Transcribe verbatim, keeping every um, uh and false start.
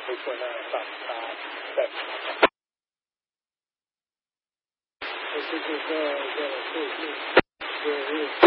ไม่ควรจะตัดขาดแบบ这是这个这个这这这